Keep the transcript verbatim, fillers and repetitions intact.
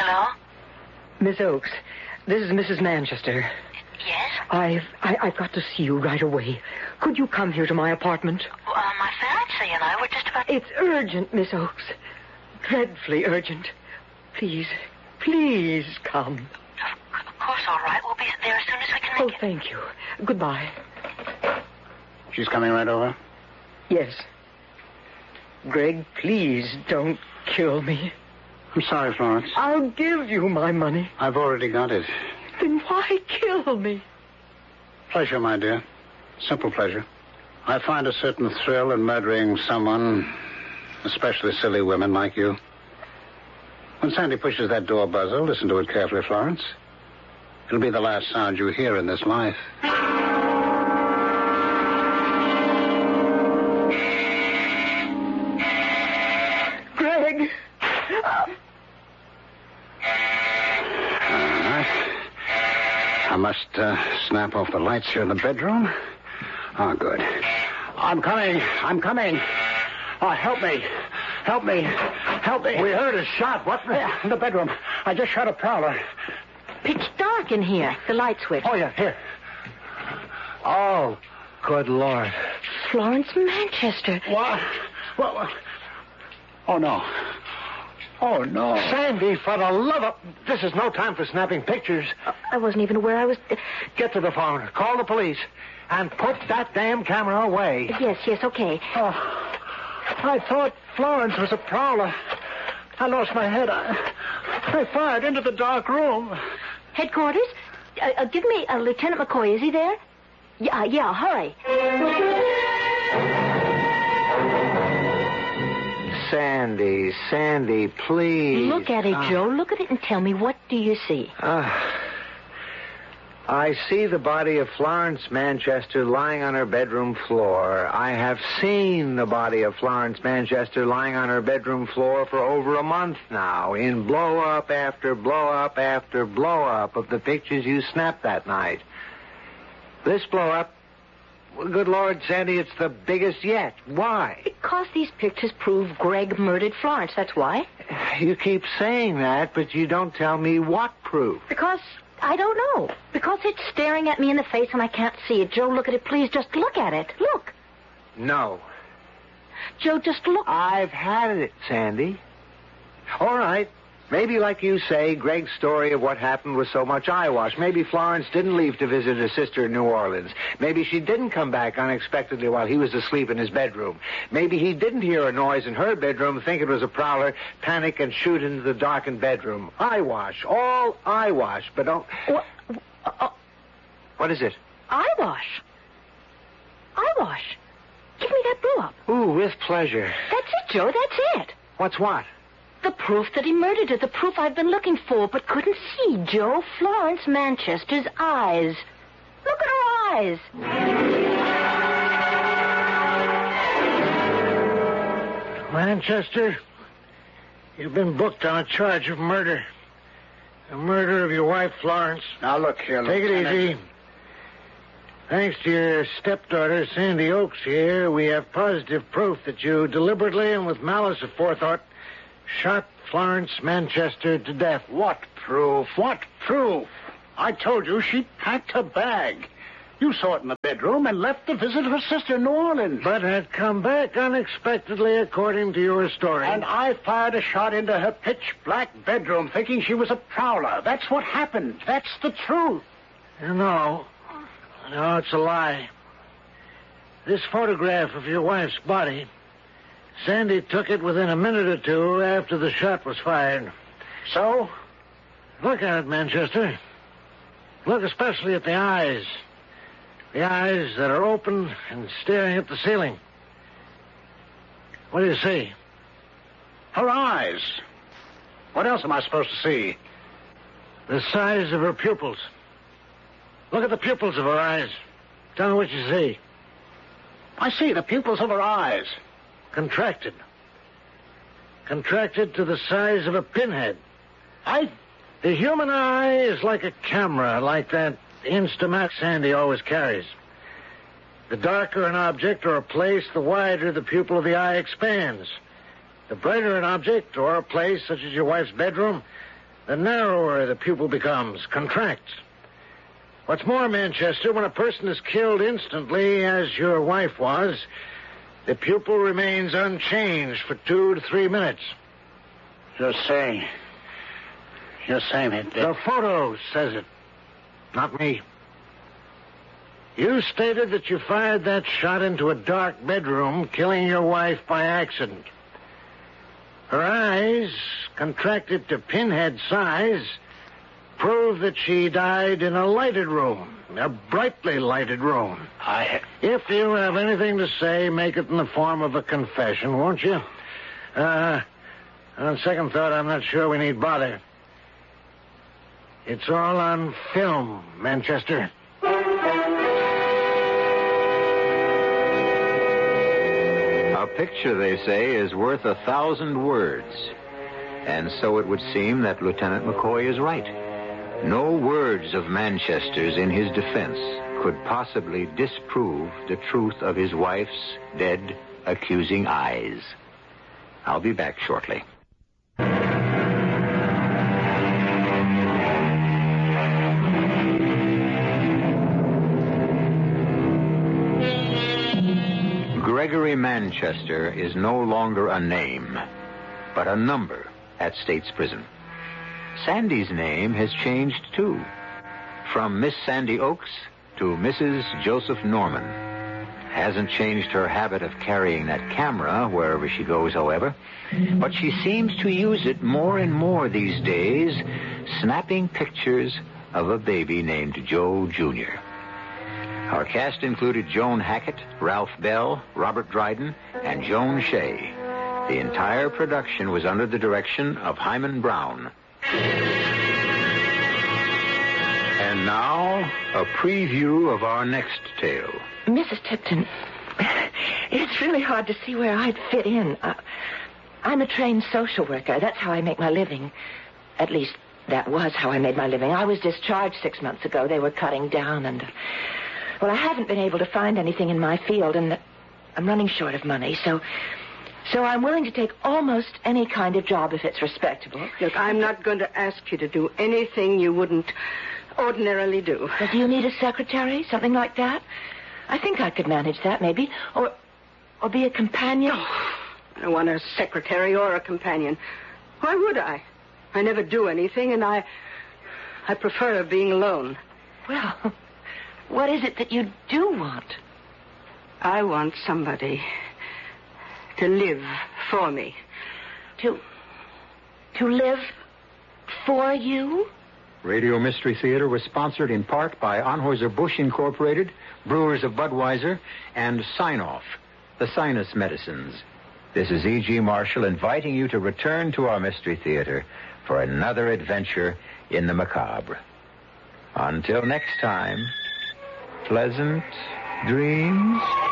Hello? Miss Oakes, this is Missus Manchester. Yes? I've, I, I've got to see you right away. Could you come here to my apartment? Well, uh, my fiancé and I were just about... It's urgent, Miss Oakes. Dreadfully urgent. Please, please come. Of course, all right. We'll be there as soon as we can Oh, make it. thank you. Goodbye. She's coming right over? Yes. Greg, please don't kill me. I'm sorry, Florence. I'll give you my money. I've already got it. Then why kill me? Pleasure, my dear. Simple pleasure. I find a certain thrill in murdering someone, especially silly women like you. When Sandy pushes that door buzzer, listen to it carefully, Florence. It'll be the last sound you hear in this life. Greg! I must uh, snap off the lights here in the bedroom. Oh, good. I'm coming. I'm coming. Oh, help me. Help me. Help me. We heard a shot. What? Yeah, in the bedroom. I just shot a prowler. Pitch dark in here. The light switch. Oh, yeah, here. Oh, good Lord. Florence Manchester. What? What? what? Oh, no. Oh, no. Sandy, for the love of... This is no time for snapping pictures. I wasn't even aware I was... Get to the phone. Call the police. And put that damn camera away. Yes, yes, okay. Oh, I thought Florence was a prowler. I lost my head. I, I fired into the dark room. Headquarters? Uh, uh, give me uh, Lieutenant McCoy. Is he there? Yeah, yeah, hurry. Sandy, Sandy, please. Look at it, uh, Joe. Look at it and tell me, what do you see? Uh, I see the body of Florence Manchester lying on her bedroom floor. I have seen the body of Florence Manchester lying on her bedroom floor for over a month now, in blow-up after blow-up after blow-up of the pictures you snapped that night. This blow-up, well, good Lord, Sandy, it's the biggest yet. Why? Because these pictures prove Greg murdered Florence, that's why. You keep saying that, but you don't tell me what proof. Because... I don't know. Because it's staring at me in the face and I can't see it. Joe, look at it, please. Just look at it. Look. No. Joe, just look. I've had it, Sandy. All right. Maybe, like you say, Greg's story of what happened was so much eyewash. Maybe Florence didn't leave to visit her sister in New Orleans. Maybe she didn't come back unexpectedly while he was asleep in his bedroom. Maybe he didn't hear a noise in her bedroom, think it was a prowler, panic, and shoot into the darkened bedroom. Eyewash. All eyewash. But don't... What? Uh, what is it? Eyewash. Eyewash. Give me that blow up. Ooh, with pleasure. That's it, Joe. That's it. What's what? The proof that he murdered her. The proof I've been looking for but couldn't see, Joe. Florence Manchester's eyes. Look at her eyes. Manchester, you've been booked on a charge of murder. The murder of your wife, Florence. Now, look here, Take Lieutenant. it easy. Thanks to your stepdaughter, Sandy Oakes, here, we have positive proof that you deliberately and with malice aforethought shot Florence Manchester to death. What proof? What proof? I told you she packed her bag. You saw it in the bedroom and left to visit her sister in New Orleans. But had come back unexpectedly, according to your story. And I fired a shot into her pitch-black bedroom thinking she was a prowler. That's what happened. That's the truth. No. No, it's a lie. This photograph of your wife's body, Sandy took it within a minute or two after the shot was fired. So? Look at it, Manchester. Look especially at the eyes. The eyes that are open and staring at the ceiling. What do you see? Her eyes. What else am I supposed to see? The size of her pupils. Look at the pupils of her eyes. Tell me what you see. I see the pupils of her eyes. Contracted. Contracted to the size of a pinhead. I... The human eye is like a camera, like that Instamat Sandy always carries. The darker an object or a place, the wider the pupil of the eye expands. The brighter an object or a place, such as your wife's bedroom, the narrower the pupil becomes, contracts. What's more, Manchester, when a person is killed instantly, as your wife was, the pupil remains unchanged for two to three minutes. You're saying... You're saying it... The photo says it, not me. You stated that you fired that shot into a dark bedroom, killing your wife by accident. Her eyes, contracted to pinhead size, prove that she died in a lighted room, a brightly lighted room. I... If you have anything to say, make it in the form of a confession, won't you? Uh, on second thought, I'm not sure we need bother. It's all on film, Manchester. A picture, they say, is worth a thousand words. And so it would seem that Lieutenant McCoy is right. No words of Manchester's in his defense could possibly disprove the truth of his wife's dead, accusing eyes. I'll be back shortly. Gregory Manchester is no longer a name, but a number at State's Prison. Sandy's name has changed, too. From Miss Sandy Oakes to Missus Joseph Norman. Hasn't changed her habit of carrying that camera wherever she goes, however. But she seems to use it more and more these days, snapping pictures of a baby named Joe Junior Our cast included Joan Hackett, Ralph Bell, Robert Dryden, and Joan Shea. The entire production was under the direction of Hyman Brown. And now, a preview of our next tale. Missus Tipton, it's really hard to see where I'd fit in. Uh, I'm a trained social worker. That's how I make my living. At least, that was how I made my living. I was discharged six months ago. They were cutting down, and... Uh, well, I haven't been able to find anything in my field, and I'm running short of money, so... So I'm willing to take almost any kind of job if it's respectable. Look, I'm not going to ask you to do anything you wouldn't ordinarily do. Well, do you need a secretary? Something like that? I think I could manage that, maybe. Or or be a companion. Oh, I don't want a secretary or a companion. Why would I? I never do anything, and I... I prefer being alone. Well, what is it that you do want? I want somebody to live for me. To... to live for you? Radio Mystery Theater was sponsored in part by Anheuser-Busch Incorporated, Brewers of Budweiser, and Sign-Off, the sinus medicines. This is E G. Marshall inviting you to return to our Mystery Theater for another adventure in the macabre. Until next time, pleasant dreams.